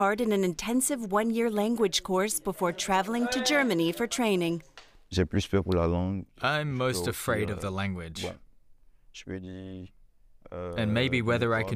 part in an intensive one-year language course before traveling to Germany for training. J'ai plus peur pour la langue. I'm most afraid of the language, Je me dis, and maybe whether I can